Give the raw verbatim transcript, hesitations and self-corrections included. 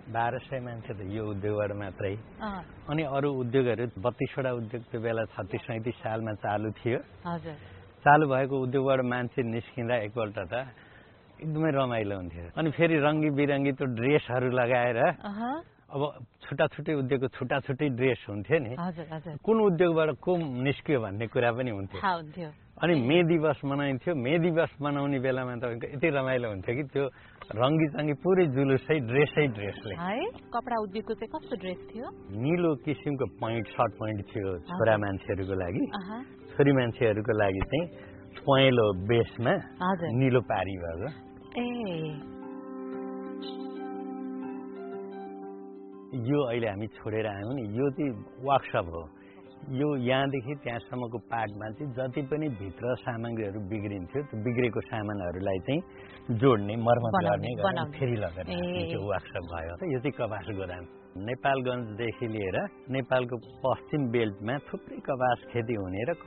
बाह्र सय मान्छे त यो उद्योगबाट मात्रै अनि अरू उद्योगहरू बत्तीसवटा उद्योग त्यो बेला छत्तिस सैँतिस सालमा चालु थियो हजुर चालु भएको उद्योगबाट मान्छे निस्किँदा एकपल्ट त एकदमै रमाइलो हुन्थ्यो अनि फेरि रङ्गी बिरङ्गी त्यो ड्रेसहरू लगाएर अब छुट्टा छुट्टै उद्योगको छुट्टा छुट्टै ड्रेस हुन्थ्यो नि कुन उद्योगबाट को निस्कियो भन्ने कुरा पनि हुन्थ्यो अनि मे दिवस मनाइन्थ्यो मे दिवस मनाउने बेलामा तपाईँको यति रमाइलो हुन्थ्यो कि त्यो रङ्गी चङ्गी पुरै जुलुसै ड्रेसै ड्रेसले कपडा उद्योगको चाहिँ कस्तो ड्रेस थियो निलो किसिमको पैन्ट सर्ट पैन्ट थियो छोरा मान्छेहरूको लागि छोरी मान्छेहरूको लागि चाहिँ पहेँलो बेसमा निलो पारी भएको ए यो अहिले हामी छोडेर आयौँ नि यो चाहिँ वर्कसप हो यो यहाँदेखि त्यहाँसम्मको पार्टमा चाहिँ जति पनि भित्र सामग्रीहरू बिग्रिन्थ्यो त्यो बिग्रेको सामानहरूलाई चाहिँ जोड्ने मर्मत गर्ने फेरि लगेर त्यो वर्कसप भयो यो चाहिँ कपास गोदाम नेपालगञ्जदेखि लिएर नेपालको पश्चिम बेल्टमा थुप्रै कपास खेती हुने र